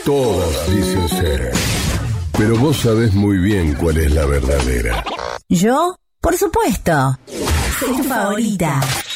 Todas dicen ser, pero vos sabés muy bien cuál es la verdadera. ¿Yo? Por supuesto. Soy tu favorita.